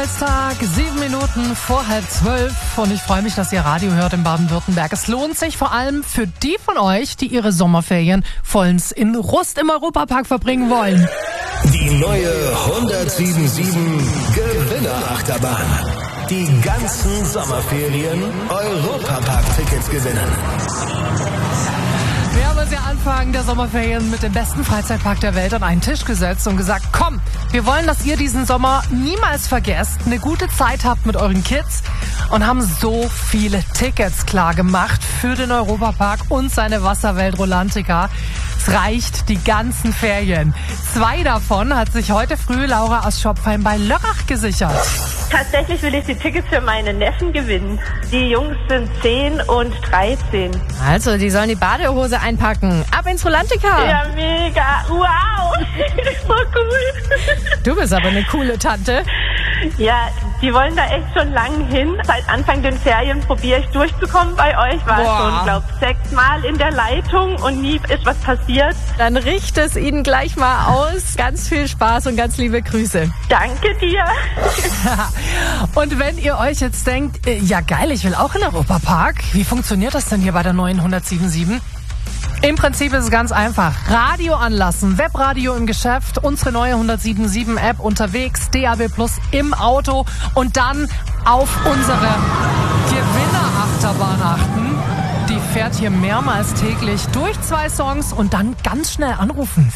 Donnerstag, 7 Minuten vor 11:30 und ich freue mich, dass ihr Radio hört in Baden-Württemberg. Es lohnt sich vor allem für die von euch, die ihre Sommerferien vollends in Rust im Europapark verbringen wollen. Die neue 107.7 Gewinnerachterbahn. Die ganzen Sommerferien Europapark-Tickets gewinnen. Wir haben uns ja Anfang der Sommerferien mit dem besten Freizeitpark der Welt an einen Tisch gesetzt und gesagt, komm, wir wollen, dass ihr diesen Sommer niemals vergesst, eine gute Zeit habt mit euren Kids und haben so viele Tickets klar gemacht für den Europapark und seine Wasserwelt Rolantica. Es reicht die ganzen Ferien. 2 davon hat sich heute früh Laura aus Schopfheim bei Lörrach gesichert. Tatsächlich will ich die Tickets für meine Neffen gewinnen. Die Jungs sind 10 und 13. Also, die sollen die Badehose einpacken. Ab ins Rolantica. Ja, mega. Wow. So cool. Du bist aber eine coole Tante. Ja, die wollen da echt schon lang hin. Seit Anfang den Ferien probiere ich durchzukommen bei euch. War schon, glaube ich, 6 Mal in der Leitung und nie ist was passiert. Dann richte es ihnen gleich mal aus. Ganz viel Spaß und ganz liebe Grüße. Danke dir. Und wenn ihr euch jetzt denkt, ja geil, ich will auch in den Europapark. Wie funktioniert das denn hier bei der neuen 107.7? Im Prinzip ist es ganz einfach. Radio anlassen, Webradio im Geschäft, unsere neue 107.7 App unterwegs, DAB Plus im Auto und dann auf unsere Gewinnerachterbahn achten. Die fährt hier mehrmals täglich durch 2 Songs und dann ganz schnell anrufen.